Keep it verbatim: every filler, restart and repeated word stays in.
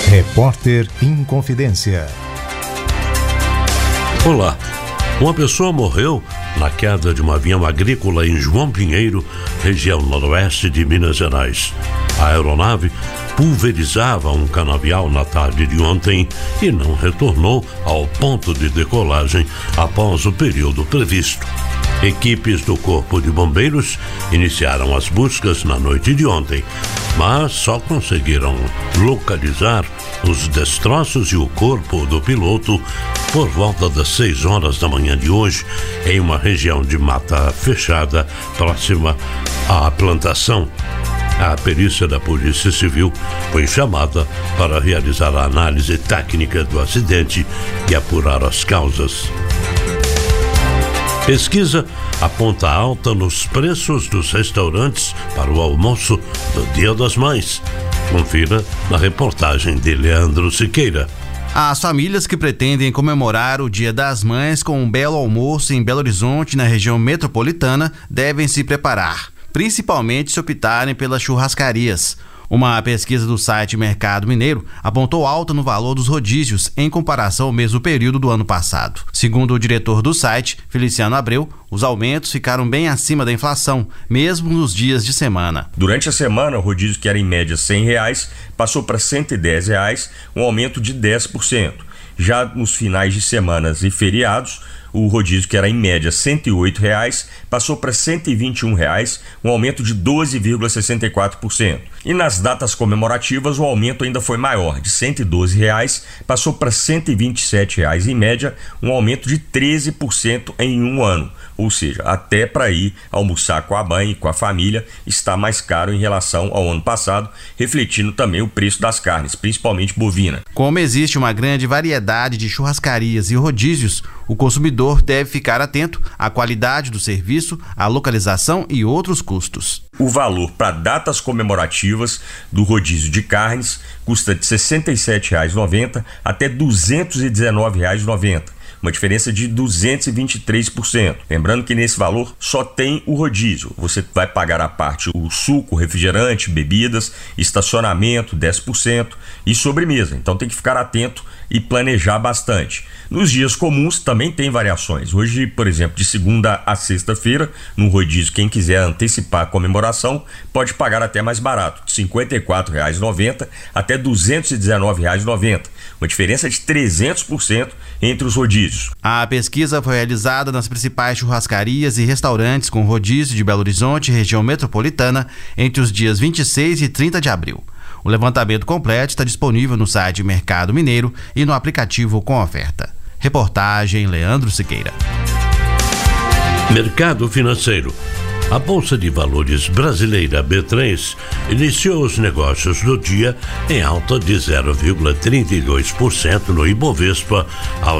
Repórter Inconfidência. Olá, uma pessoa morreu na queda de um avião agrícola em João Pinheiro, região noroeste de Minas Gerais. A aeronave pulverizava um canavial na tarde de ontem e não retornou ao ponto de decolagem após o período previsto. Equipes do Corpo de Bombeiros iniciaram as buscas na noite de ontem, mas só conseguiram localizar os destroços e o corpo do piloto por volta das seis horas da manhã de hoje, em uma região de mata fechada próxima à plantação. A perícia da Polícia Civil foi chamada para realizar a análise técnica do acidente e apurar as causas. Pesquisa aponta alta nos preços dos restaurantes para o almoço do Dia das Mães. Confira na reportagem de Leandro Siqueira. As famílias que pretendem comemorar o Dia das Mães com um belo almoço em Belo Horizonte, na região metropolitana, devem se preparar, principalmente se optarem pelas churrascarias. Uma pesquisa do site Mercado Mineiro apontou alta no valor dos rodízios em comparação ao mesmo período do ano passado. Segundo o diretor do site, Feliciano Abreu, os aumentos ficaram bem acima da inflação, mesmo nos dias de semana. Durante a semana, o rodízio, que era em média cem reais, passou para cento e dez reais, um aumento de dez por cento. Já nos finais de semanas e feriados, o rodízio, que era em média cento e oito reais, passou para cento e vinte e um reais, um aumento de doze vírgula sessenta e quatro por cento. E nas datas comemorativas o aumento ainda foi maior, de cento e doze reais, passou para cento e vinte e sete reais em média, um aumento de treze por cento em um ano. Ou seja, até para ir almoçar com a mãe e com a família está mais caro em relação ao ano passado, refletindo também o preço das carnes, principalmente bovina. Como existe uma grande variedade de churrascarias e rodízios, o consumidor deve ficar atento à qualidade do serviço, à localização e outros custos. O valor para datas comemorativas do rodízio de carnes custa de sessenta e sete reais e noventa centavos até duzentos e dezenove reais e noventa centavos. Uma diferença de duzentos e vinte e três por cento. Lembrando que nesse valor só tem o rodízio. Você vai pagar a parte o suco, refrigerante, bebidas, estacionamento, dez por cento e sobremesa. Então tem que ficar atento e planejar bastante. Nos dias comuns também tem variações. Hoje, por exemplo, de segunda a sexta-feira, no rodízio, quem quiser antecipar a comemoração pode pagar até mais barato, de cinquenta e quatro reais e noventa centavos até duzentos e dezenove reais e noventa centavos. Uma diferença de trezentos por cento entre os rodízios. A pesquisa foi realizada nas principais churrascarias e restaurantes com rodízio de Belo Horizonte, região metropolitana, entre os dias vinte e seis e trinta de abril. O levantamento completo está disponível no site Mercado Mineiro e no aplicativo Com Oferta. Reportagem Leandro Siqueira. Mercado financeiro. A Bolsa de Valores brasileira B três iniciou os negócios do dia em alta de zero vírgula trinta e dois por cento no Ibovespa, ao